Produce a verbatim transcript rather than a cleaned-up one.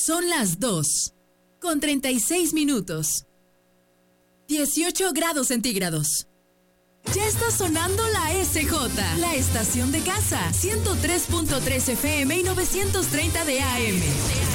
Son las dos, con treinta y seis minutos. dieciocho grados centígrados. Ya está sonando la S J, la estación de casa, ciento tres punto tres F M y novecientos treinta de A M.